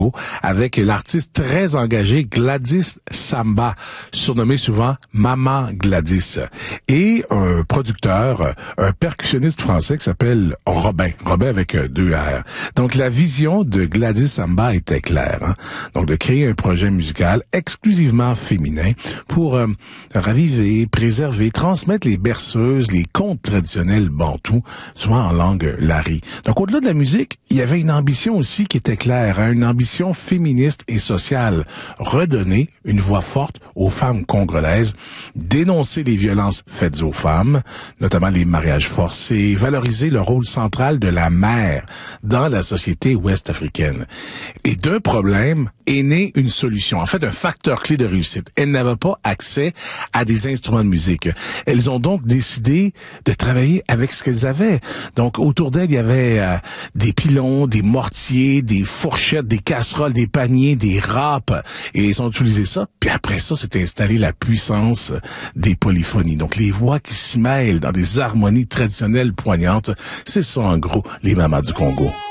avec l'artiste très engagé Gladys Samba, surnommé souvent Maman Gladys, et un producteur, un percussionniste français qui s'appelle Robin avec 2 R. Donc la vision de Gladys Samba était claire, hein? Donc de créer un projet musical exclusivement féminin pour raviver, préserver, transmettre les berceuses, les contes traditionnels bantous, souvent en langue lari. Donc au-delà de la musique, il y avait une ambition aussi qui était claire, hein? Une ambition féministe et sociale, redonner une voix forte aux femmes congolaises, dénoncer les violences faites aux femmes, notamment les mariages forcés, valoriser le rôle central de la mère dans la société ouest-africaine. Et d'un problème est née une solution, en fait un facteur clé de réussite. Elles n'avaient pas accès à des instruments de musique. Elles ont donc décidé de travailler avec ce qu'elles avaient. Donc autour d'elles, il y avait des pilons, des mortiers, des fourchettes, des casseroles, des paniers, des râpes, et ils ont utilisé ça. Puis après ça, s'est installée la puissance des polyphonies. Donc les voix qui s'y mêlent dans des harmonies traditionnelles poignantes, c'est ça en gros les mamas du Congo.